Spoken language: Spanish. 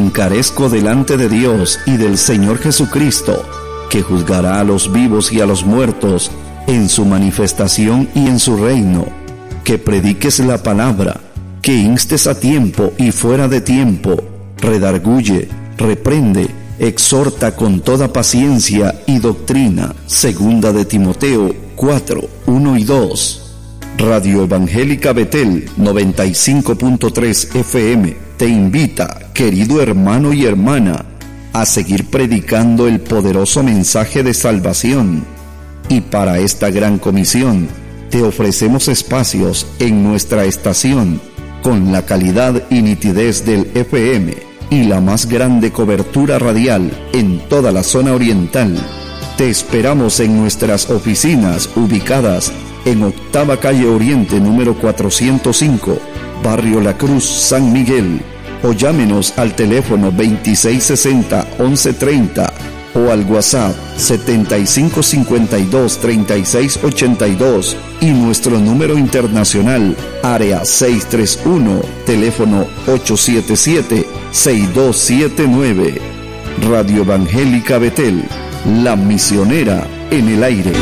encarezco delante de Dios y del Señor Jesucristo, que juzgará a los vivos y a los muertos en su manifestación y en su reino, que prediques la palabra, que instes a tiempo y fuera de tiempo, redarguye, reprende, exhorta con toda paciencia y doctrina. Segunda de Timoteo 4, 1 y 2. Radio Evangélica Betel 95.3 FM te invita, querido hermano y hermana, a seguir predicando el poderoso mensaje de salvación. Y para esta gran comisión, te ofrecemos espacios en nuestra estación con la calidad y nitidez del FM y la más grande cobertura radial en toda la zona oriental. Te esperamos en nuestras oficinas ubicadas en Octava Calle Oriente número 405, Barrio La Cruz, San Miguel, o llámenos al teléfono 2660-1130 o al WhatsApp 7552-3682 y nuestro número internacional área 631, teléfono 877-6279. Radio Evangélica Betel, la misionera en el aire.